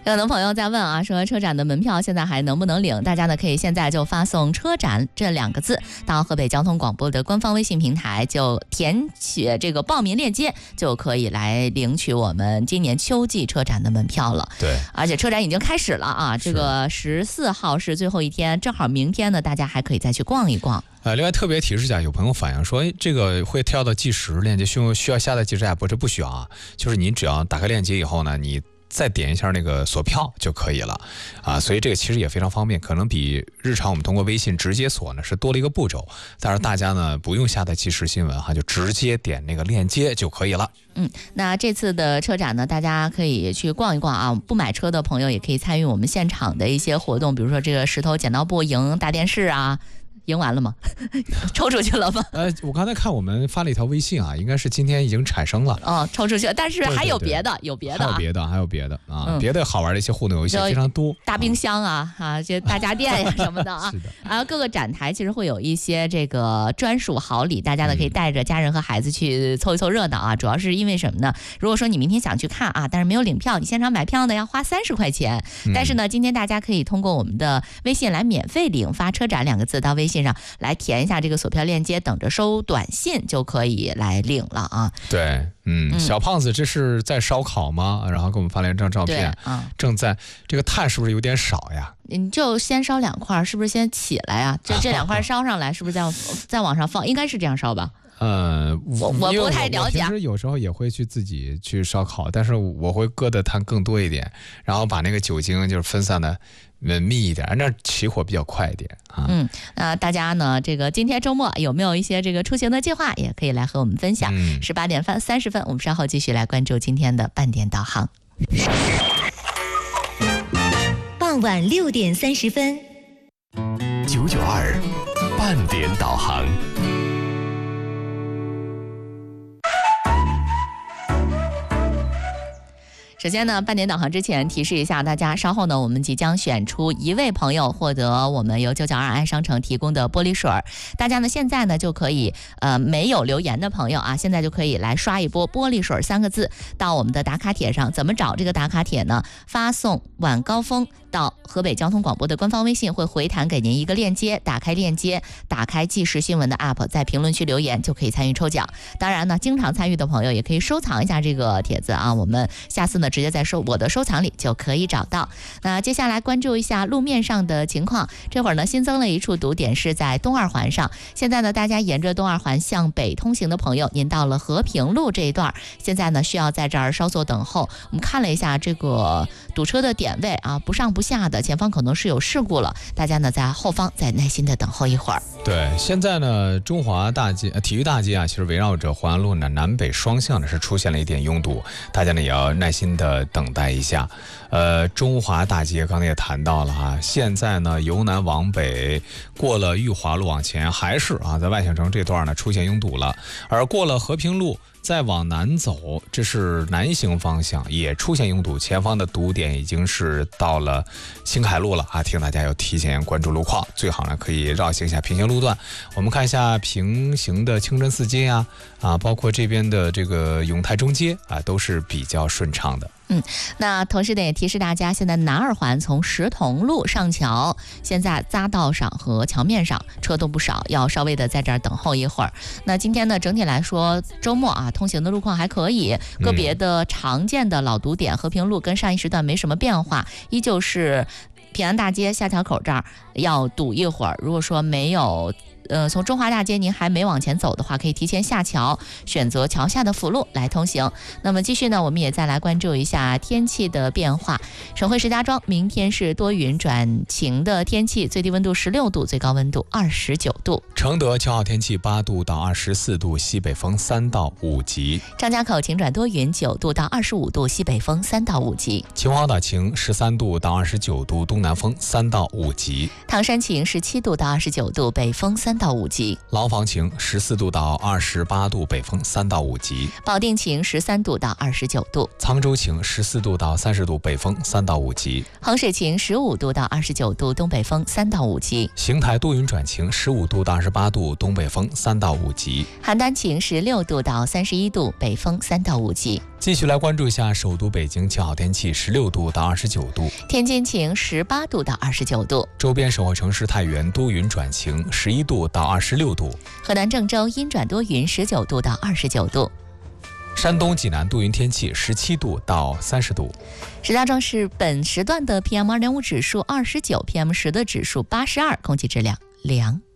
有的朋友在问啊，说车展的门票现在还能不能领？大家呢可以现在就发送车展这2个字到河北交通广播的官方微信平台，就填写这个报名链接，就可以来领取我们今年秋季车展的门票了。 对， 而且车展已经开始了啊，这个14号是最后一天，正好明天呢大家还可以再去逛一逛。 另外特别提示一下，有朋友反映说，这个会跳到计时链接，需要下载计时 app？ 这不需要啊，就是你只要打开链接以后呢，你再点一下那个锁票就可以了啊，所以这个其实也非常方便，可能比日常我们通过微信直接锁呢是多了一个步骤。但是大家呢不用下载即时新闻哈，就直接点那个链接就可以了。 那这次的车展呢，大家可以去逛一逛啊。不买车的朋友也可以参与我们现场的一些活动，比如说这个石头剪刀布赢大电视啊。赢完了吗？抽出去了吗？ 我刚才看我们发了一条微信啊，应该是今天已经产生了。 抽出去了，但是还有别的， 对对对， 有别的、啊， 还有别的啊，别的好玩的一些互动游戏非常多， 大冰箱啊，这大家电呀什么的啊。 是的。 然后各个展台其实会有一些这个专属好礼，大家呢可以带着家人和孩子去凑一凑热闹啊。主要是因为什么呢？如果说你明天想去看啊，但是没有领票，你现场买票呢要花30块钱。但是呢，今天大家可以通过我们的微信来免费领，发车展2个字到微信上来填一下这个锁票链接，等着收短信就可以来领了啊。 对，小胖子这是在烧烤吗？然后给我们发了一张照片，正在这个碳是不是有点少呀？ 你就先烧2块，是不是先起来啊？这2块烧上来，是不是再往上放？应该是这样烧吧？我不太了解。 其实有时候也会去自己去烧烤，但是我会搁的碳更多一点，然后把那个酒精就是分散的密一点，那起火比较快一点啊。 那大家呢，这个今天周末有没有一些这个出行的计划，也可以来和我们分享。18点30分，我们稍后继续来关注今天的半点导航。 傍晚6点30分 ，992半点导航。 首先呢，半点导航之前提示一下大家，稍后呢，我们即将选出1位朋友获得我们由992爱商城提供的玻璃水。大家呢现在呢就可以没有留言的朋友啊，现在就可以来刷一波玻璃水3个字到我们的打卡帖上。怎么找这个打卡帖呢？发送晚高峰到河北交通广播的官方微信，会回弹给您一个链接，打开链接，打开即时新闻的 app， 在评论区留言就可以参与抽奖。当然呢，经常参与的朋友也可以收藏一下这个帖子啊，我们下次呢直接在我的收藏里就可以找到。那接下来关注一下路面上的情况，这会儿呢新增了一处堵点，是在东二环上。现在呢大家沿着东二环向北通行的朋友，您到了和平路这一段，现在呢需要在这儿稍作等候。我们看了一下这个堵车的点位啊，不上不下的，前方可能是有事故了，大家呢在后方再耐心的等候一会儿。 对，现在呢中华大街体育大街啊，其实围绕着环安路呢南北双向呢是出现了一点拥堵，大家呢也要耐心的等待一下。中华大街刚才也谈到了哈，现在呢由南往北过了裕华路往前，还是啊在万象城这段呢出现拥堵了，而过了和平路再往南走，这是南行方向也出现拥堵，前方的堵点已经是到了新凯路了啊！提醒大家要提前关注路况，最好呢可以绕行一下平行路段。我们看一下平行的清真寺街啊，包括这边的这个永泰中街啊，都是比较顺畅的。 那同时呢也提示大家，现在南二环从石桐路上桥，现在匝道上和桥面上车都不少，要稍微的在这儿等候一会儿。那今天呢整体来说周末啊通行的路况还可以，个别的常见的老堵点和平路跟上一时段没什么变化，依旧是平安大街下桥口这儿要堵一会儿。如果说没有从中华大街您还没往前走的话，可以提前下桥，选择桥下的辅路来通行。那么继续呢，我们也再来关注一下天气的变化。省会石家庄明天是多云转晴的天气，最低温度16度，最高温度29度。 承德晴好天气8度到24度，西北风3到5级。 张家口晴转多云9度到25度，西北风3到5级。 秦皇岛晴13度到29度，东南风3到5级。 唐山晴17度到29度，北风3 到5级； 廊坊晴14度到28度，北风3到5级； 保定晴13度到29度； 沧州晴14度到30度，北风3到5级； 衡水晴15度到29度，东北风3到5级； 邢台多云转晴15度到28度，东北风3到5级； 邯郸晴16度到31度，北风3到5级。 继续来关注一下首都北京晴好天气，16度到29度； 天津晴18度到29度； 周边首府城市太原多云转晴11度到26度； 河南郑州阴转多云19度到29度； 山东济南多云天气17度到30度。 石家庄市本时段的 PM2.5 指数29，PM10的指数82，空气质量良。